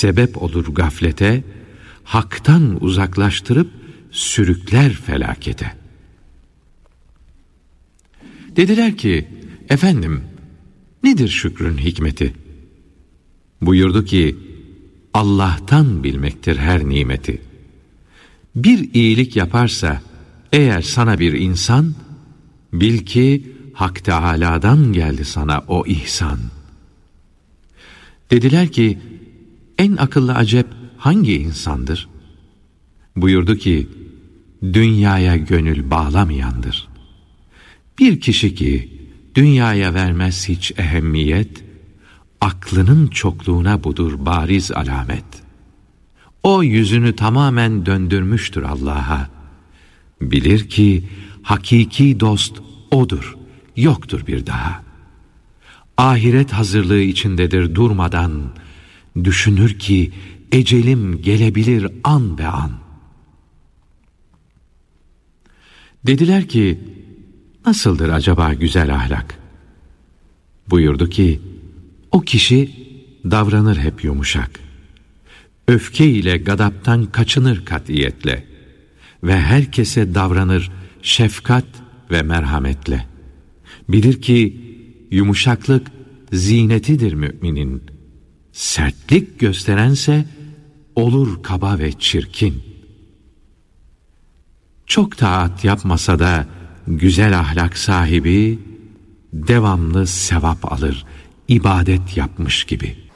sebep olur gaflete, haktan uzaklaştırıp sürükler felakete. Dediler ki, efendim, nedir şükrün hikmeti? Buyurdu ki, Allah'tan bilmektir her nimeti. Bir iyilik yaparsa, eğer sana bir insan, bil ki Hak Teâlâ'dan geldi sana o ihsan. Dediler ki, en akıllı acep hangi insandır? Buyurdu ki, dünyaya gönül bağlamayandır. Bir kişi ki, dünyaya vermez hiç ehemmiyet, aklının çokluğuna budur bariz alamet. O yüzünü tamamen döndürmüştür Allah'a. Bilir ki, hakiki dost O'dur, yoktur bir daha. Ahiret hazırlığı içindedir durmadan, düşünür ki, ecelim gelebilir an be an. Dediler ki, nasıldır acaba güzel ahlak? Buyurdu ki, o kişi davranır hep yumuşak. Öfke ile gadaptan kaçınır katiyetle ve herkese davranır şefkat ve merhametle. Bilir ki yumuşaklık zinetidir müminin. Sertlik gösterense olur kaba ve çirkin. Çok taat yapmasa da güzel ahlak sahibi devamlı sevap alır, ibadet yapmış gibi.